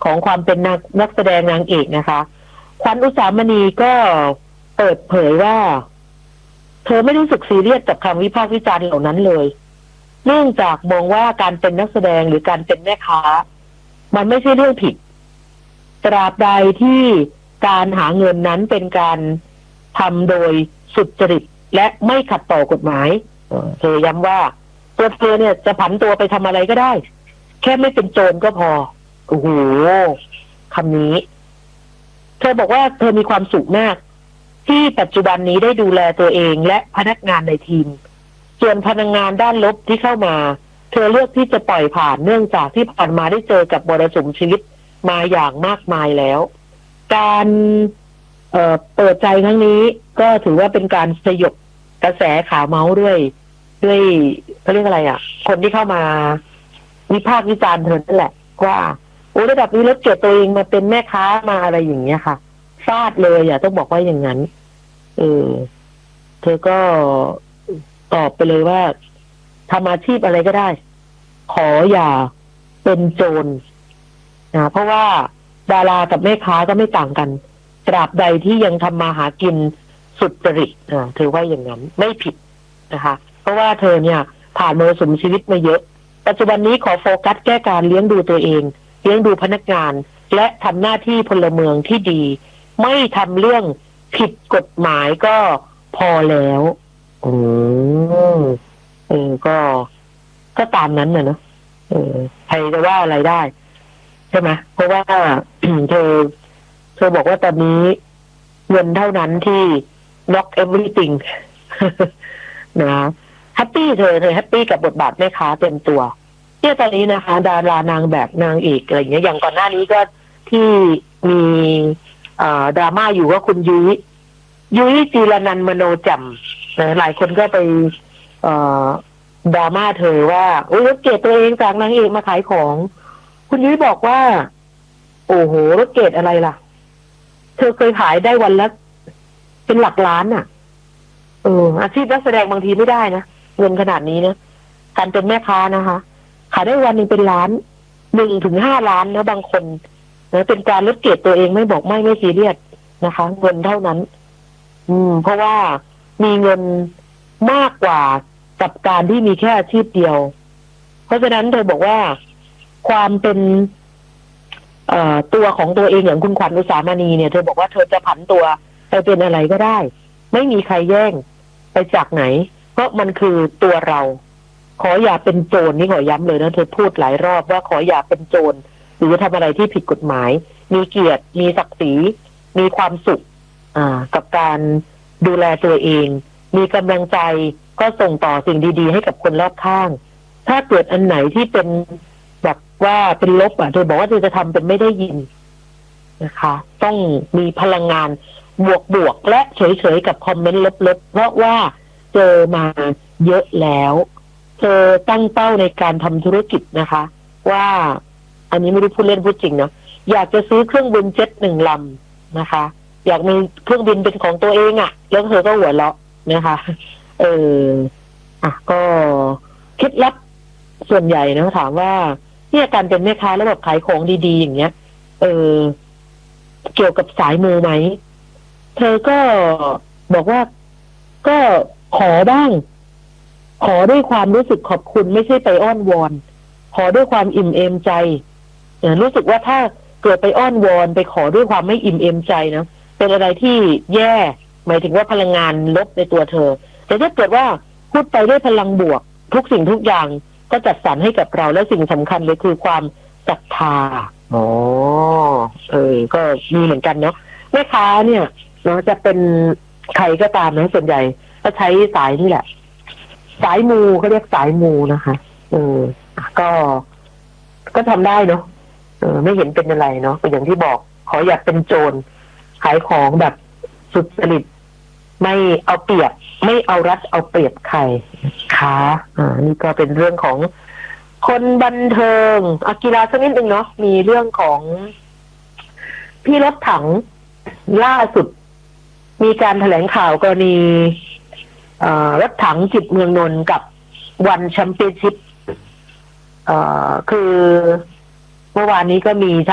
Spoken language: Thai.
ของความเป็นนักแสดงนางเอกนะคะขวัญอุสามณีก็เปิดเผยว่าเธอไม่รู้สึกซีเรียสกับคำวิพากษ์วิจารณ์เหล่านั้นเลยเนื่องจากมองว่าการเป็นนักแสดงหรือการเป็นแม่ค้ามันไม่ใช่เรื่องผิดตราบใดที่การหาเงินนั้นเป็นการทำโดยสุจริตและไม่ขัดต่อกฎหมายเธอย้ำว่าตัวเธอเนี่ยจะผันตัวไปทำอะไรก็ได้แค่ไม่เป็นโจรก็พอโอ้โหคำนี้เธอบอกว่าเธอมีความสุขมากที่ปัจจุบันนี้ได้ดูแลตัวเองและพนักงานในทีมส่วนพนักงานด้านลบที่เข้ามาเธอเลือกที่จะปล่อยผ่านเนื่องจากที่ผ่านมาได้เจอกับมรสุมชีวิตมาอย่างมากมายแล้วการเปิดใจครั้งนี้ก็ถือว่าเป็นการสยบกระแสข่าวเมาส์ด้วยเขาเรียกอะไรคนที่เข้ามาวิพากษ์วิจารณ์เธอนั่นแหละว่าโอ้ระดับนี้แล้วเก็บตัวเองมาเป็นแม่ค้ามาอะไรอย่างเงี้ยค่ะฟาดเลยต้องบอกว่าอย่างนั้นเธอก็ตอบไปเลยว่าทำอาชีพอะไรก็ได้ขออย่าเป็นโจรเพราะว่าดารากับแม่ค้าก็ไม่ต่างกันตราบใดที่ยังทำมาหากินสุจริตเธอว่าอย่างนั้นไม่ผิดนะคะเพราะว่าเธอเนี่ยผ่านมรสุมชีวิตมาเยอะปัจจุบันนี้ขอโฟกัสแก้การเลี้ยงดูตัวเองเลี้ยงดูพนักงานและทำหน้าที่พลเมืองที่ดีไม่ทำเรื่องผิดกฎหมายก็พอแล้วก็ตามนั้นนะใครจะว่าอะไรได้ใช่ไหมเพราะว่า เธอบอกว่าตอนนี้เงินเท่านั้นที่ knock everything นะแฮปปี้เธอแฮปปี้กับบทบาทแม่ค้าเต็มตัวเนี่ยตอนนี้นะคะดารานางแบบนางเอกอะไรอย่างเงี้ยอย่างก่อนหน้านี้ก็ที่มีดราม่าอยู่ว่าคุณยุ้ยจีรนันท์มโนแจ่มหลายคนก็ไปดราม่าเธอว่าโอ้ยรถเกรดตัวเองจากนางเอกมาขายของคุณยุ้ยบอกว่าโอ้โหรถเกรดอะไรล่ะเธอเคยขายได้วันละเป็นหลักล้านอาชีพนักแสดงบางทีไม่ได้นะเงินขนาดนี้นะการเป็นแม่ค้านะคะขายได้วันหนึ่งเป็นล้าน1-5 ล้านนะบางคนนะเป็นการลดเกรดตัวเองไม่บอกไม่ซีเรียสนะคะเงินเท่านั้นเพราะว่ามีเงินมากกว่ากับการที่มีแค่อาชีพเดียวเพราะฉะนั้นเธอบอกว่าความเป็นตัวของตัวเองอย่างคุณขวัญอุสามณีเนี่ยเธอบอกว่าเธอจะผันตัวไปเป็นอะไรก็ได้ไม่มีใครแย่งไปจากไหนเพราะมันคือตัวเราขออย่าเป็นโจรนี่ขอย้ำเลยนะเธอพูดหลายรอบว่าขออย่าเป็นโจรหรือทำอะไรที่ผิดกฎหมายมีเกียรติมีศักดิ์ศรีมีความสุขกับการดูแลตัวเองมีกำลังใจก็ส่งต่อสิ่งดีๆให้กับคนรอบข้างถ้าเกิดอันไหนที่เป็นแบบว่าเป็นลบเธอบอกว่าเธอจะทำเป็นไม่ได้ยินนะคะต้องมีพลังงานบวกและเฉยๆกับคอมเมนต์ลบๆเพราะว่าเจอมาเยอะแล้วเธอตั้งเป้าในการทำธุรกิจนะคะว่าอันนี้ไม่รู้พูดเล่นพูดจริงเนาะอยากจะซื้อเครื่องบินเจ็ต1 ลำนะคะอยากมีเครื่องบินเป็นของตัวเองแล้วเธอก็หัวเราะนะคะก็เคล็ดลับส่วนใหญ่นะถามว่าเนี่ยการเป็นแม่ค้าแล้วแบบขายของดีๆอย่างเงี้ยเกี่ยวกับสายมูไหมเธอก็บอกว่าก็ขอบ้างขอด้วยความรู้สึกขอบคุณไม่ใช่ไปอ้อนวอนขอด้วยความอิ่มเอมใจรู้สึกว่าถ้าเกิดไปอ้อนวอนไปขอด้วยความไม่อิ่มเอมใจนะเป็นอะไรที่แย่หมายถึงว่าพลังงานลบในตัวเธอแต่ถ้าเกิดว่าพูดไปด้วยพลังบวกทุกสิ่งทุกอย่างก็จัดสรรให้กับเราและสิ่งสำคัญเลยคือความศรัทธาก็มีเหมือนกันเนาะแม่ค้าเนี่ยเนาะจะเป็นใครก็ตามนะส่วนใหญ่ก็ใช้สายนี่แหละสายมูเขาเรียกสายมูนะคะก็ทำได้เนาะไม่เห็นเป็นอะไรเนาะอย่างที่บอกขออย่าเป็นโจรขายของแบบสุจริตไม่เอาเปรียบไม่เอารัดเอาเปรียบใครค่ะนี่ก็เป็นเรื่องของคนบันเทิงกีฬาสักนิดนึงเนาะมีเรื่องของพี่รถถังล่าสุดมีการแถลงข่าวกรณีรถถังจิตเมืองนนท์กับวันแชมเปี้ยนชิพคือเมื่อวานนี้ก็มี